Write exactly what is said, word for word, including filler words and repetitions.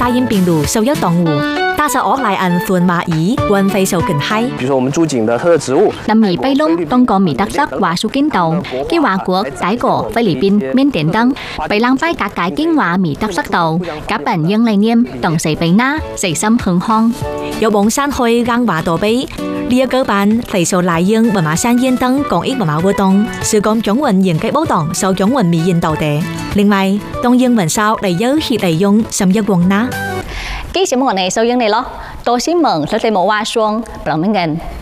大英病毒受益动物，大隻鱷來按款馬爾運費受更嗨。 比如說我們租景的特質物。 năm二bảy lông東個米特色華數kiến道，基華國泰國菲律賓緬甸等，被浪費各界經華米特色道，甲本英理念同時被那細心向康。 有網山去硬華道碑。呢一個版非受來英文馬山煙等公益文化活動，是講中文研究報道受中文美引導的。另外，當英文sau嚟優協嚟用甚一黃啦。 基節目我哋收影你咯，多新聞實際冇話說，不能明人。